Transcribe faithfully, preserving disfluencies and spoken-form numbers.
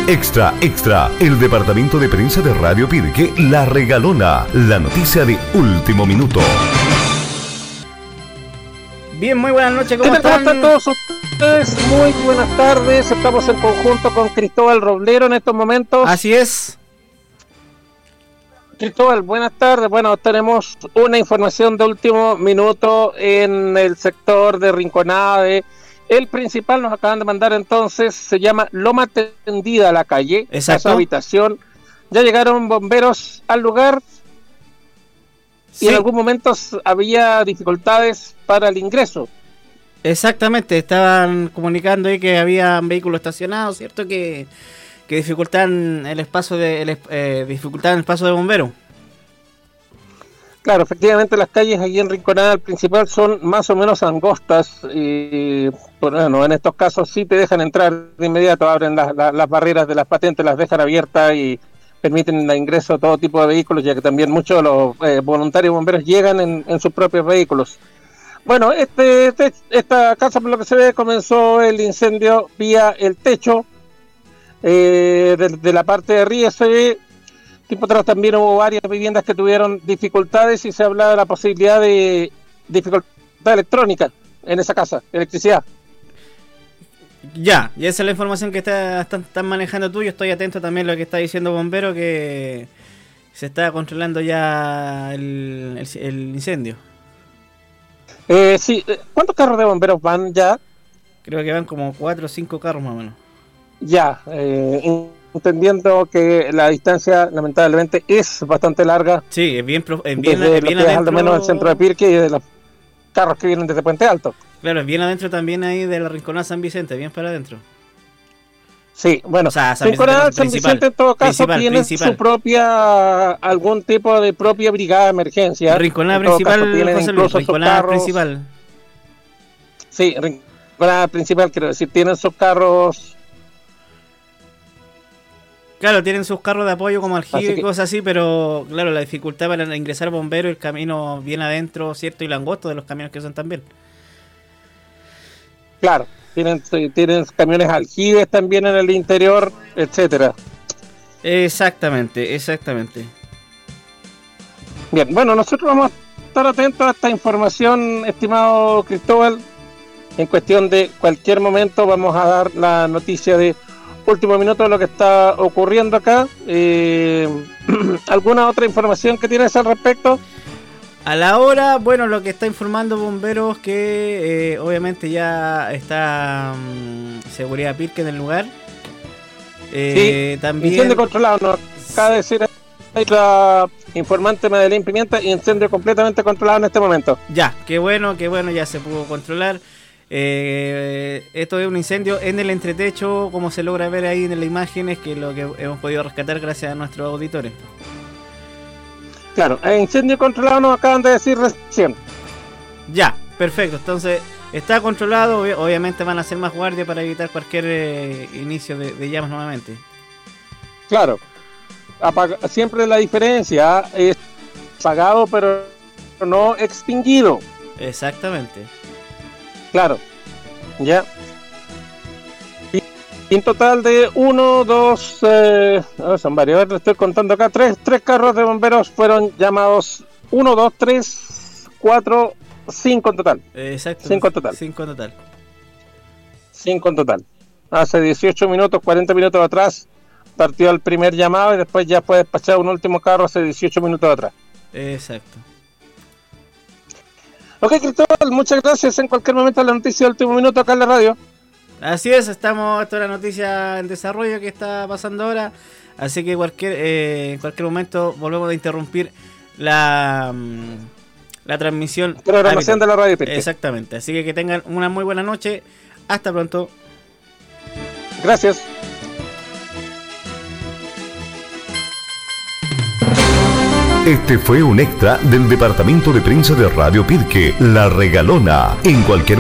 Extra, extra, el departamento de prensa de Radio Pirque La Regalona, la noticia de último minuto. Bien, muy buenas noches, ¿cómo ¿Qué tal? están? ¿Cómo están todos ustedes? Muy buenas tardes, estamos en conjunto con Cristóbal Roblero en estos momentos. Así es. Cristóbal, buenas tardes. Bueno, tenemos una información de último minuto en el sector de Rinconada. De el principal nos acaban de mandar entonces, se llama Loma Tendida la calle, Exacto. Casa habitación. Ya llegaron bomberos al lugar Sí. y en algún momento había dificultades para el ingreso. Exactamente, estaban comunicando ahí que había vehículos estacionados, ¿cierto? Que, que dificultaban el espacio de el, eh, dificultaban el paso de bomberos. Claro, efectivamente las calles aquí en Rinconada el principal son más o menos angostas y bueno, en estos casos sí te dejan entrar de inmediato, abren las, las, las barreras de las patentes, las dejan abiertas y permiten el ingreso a todo tipo de vehículos, ya que también muchos de los eh, voluntarios bomberos llegan en, en sus propios vehículos. Bueno, este, este esta casa, por lo que se ve, comenzó el incendio vía el techo eh, de, de la parte de arriba. Se ve, tiempo atrás también hubo varias viviendas que tuvieron dificultades y se habla de la posibilidad de dificultad electrónica en esa casa, electricidad. Ya, y esa es la información que está, están, están manejando tú. Yo estoy atento también a lo que está diciendo Bombero, que se está controlando ya el, el, el incendio. Eh, sí, ¿cuántos carros de bomberos van ya? Creo que van como cuatro o cinco carros más o menos. Ya, eh, entendiendo que la distancia lamentablemente es bastante larga. Sí, es bien, es bien, desde es bien lo que es adentro. al menos el centro de Pirque y de los carros que vienen desde Puente Alto. Claro, es bien adentro también ahí de la Rinconada San Vicente, bien para adentro. Sí, bueno, O sea, San Rinconada Vicente San principal, Vicente en todo caso principal, tiene principal. su propia, algún tipo de propia brigada de emergencia. Rinconada En todo principal, caso, tienen José Luis, incluso sus Rinconada carros. principal. Sí, Rinconada principal, quiero decir, tienen sus carros. Claro, tienen sus carros de apoyo como aljibe que... y cosas así, pero claro, la dificultad para ingresar bomberos, el camino bien adentro, cierto, y lo angosto de los camiones que son también. Claro, tienen, tienen camiones aljibes también en el interior, etcétera. Exactamente, exactamente. Bien, bueno, nosotros vamos a estar atentos a esta información, estimado Cristóbal. En cuestión de cualquier momento vamos a dar la noticia de último minuto de lo que está ocurriendo acá. Eh, ¿Alguna otra información que tienes al respecto? A la hora, bueno, lo que está informando Bomberos que eh, obviamente ya está um, Seguridad Pirque en el lugar. Eh, sí, también incendio controlado, nos acaba de decir la informante Madeline Pimienta, incendio completamente controlado en este momento. Ya, qué bueno, qué bueno, ya se pudo controlar. Eh, esto es un incendio en el entretecho, como se logra ver ahí en las imágenes, que es lo que hemos podido rescatar gracias a nuestros auditores. Claro, el incendio controlado nos acaban de decir recién. Ya, perfecto, entonces está controlado, obviamente van a hacer más guardia para evitar cualquier eh, inicio de, de llamas nuevamente. Claro, apaga, siempre la diferencia es apagado pero no extinguido. Exactamente. Claro, ya. Y en total de uno, dos, eh, no, son varios, a ver, estoy contando acá, tres, tres carros de bomberos fueron llamados, uno, dos, tres, cuatro, cinco en total. Exacto. Cinco en total. Cinco en total. Cinco en total. Hace dieciocho minutos, cuarenta minutos atrás, partió el primer llamado y después ya fue despachado un último carro hace dieciocho minutos atrás. Exacto. Ok, Cristóbal, muchas gracias. En cualquier momento la noticia del último minuto acá en la radio. Así es, estamos, esto es la noticia en desarrollo que está pasando ahora, así que cualquier eh, en cualquier momento volvemos a interrumpir la, la transmisión. Programación de la radio Pirque. Exactamente, así que que tengan una muy buena noche, hasta pronto. Gracias. Este fue un extra del departamento de prensa de Radio Pirque La Regalona. En cualquier